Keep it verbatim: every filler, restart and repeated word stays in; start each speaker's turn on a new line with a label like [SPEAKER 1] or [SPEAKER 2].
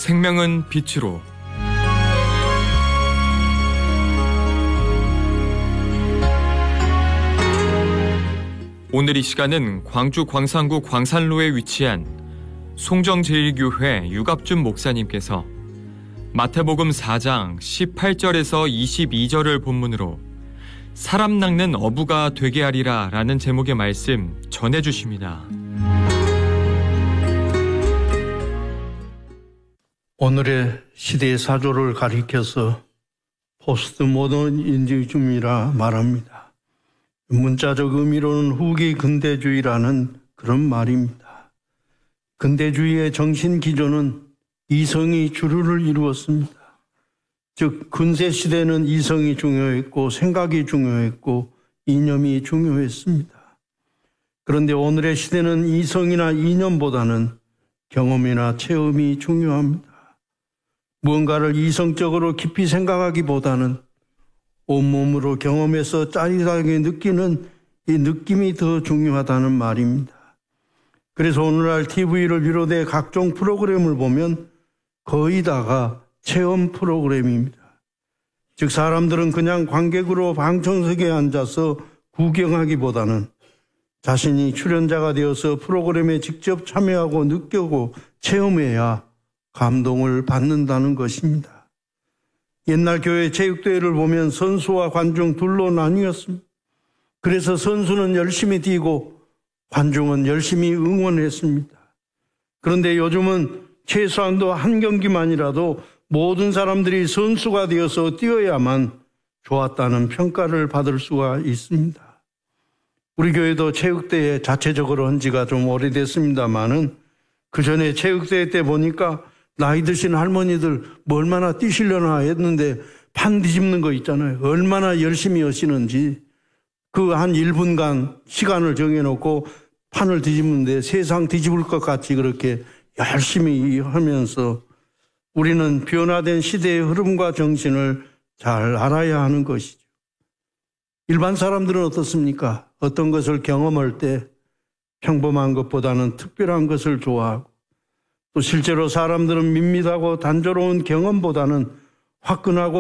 [SPEAKER 1] 생명은 빛으로. 오늘 이 시간은 광주 광산구 광산로에 위치한 송정제일교회 유갑준 목사님께서 마태복음 사 장 십팔 절에서 이십이 절을 본문으로 사람 낚는 어부가 되게 하리라 라는 제목의 말씀 전해주십니다.
[SPEAKER 2] 오늘의 시대의 사조를 가리켜서 포스트 모더니즘이라 말합니다. 문자적 의미로는 후기 근대주의라는 그런 말입니다. 근대주의의 정신 기조는 이성이 주류를 이루었습니다. 즉 근세 시대는 이성이 중요했고 생각이 중요했고 이념이 중요했습니다. 그런데 오늘의 시대는 이성이나 이념보다는 경험이나 체험이 중요합니다. 무언가를 이성적으로 깊이 생각하기보다는 온몸으로 경험해서 짜릿하게 느끼는 이 느낌이 더 중요하다는 말입니다. 그래서 오늘날 티비를 비롯해 각종 프로그램을 보면 거의 다가 체험 프로그램입니다. 즉 사람들은 그냥 관객으로 방청석에 앉아서 구경하기보다는 자신이 출연자가 되어서 프로그램에 직접 참여하고 느끼고 체험해야 감동을 받는다는 것입니다. 옛날 교회 체육대회를 보면 선수와 관중 둘로 나뉘었습니다. 그래서 선수는 열심히 뛰고 관중은 열심히 응원했습니다. 그런데 요즘은 최소한도 한 경기만이라도 모든 사람들이 선수가 되어서 뛰어야만 좋았다는 평가를 받을 수가 있습니다. 우리 교회도 체육대회 자체적으로 한 지가 좀 오래됐습니다만은 그 전에 체육대회 때 보니까 나이 드신 할머니들 뭐 얼마나 뛰시려나 했는데 판 뒤집는 거 있잖아요. 얼마나 열심히 하시는지 그 한 일 분간 시간을 정해놓고 판을 뒤집는데 세상 뒤집을 것 같이 그렇게 열심히 하면서 우리는 변화된 시대의 흐름과 정신을 잘 알아야 하는 것이죠. 일반 사람들은 어떻습니까? 어떤 것을 경험할 때 평범한 것보다는 특별한 것을 좋아하고 또 실제로 사람들은 밋밋하고 단조로운 경험보다는 화끈하고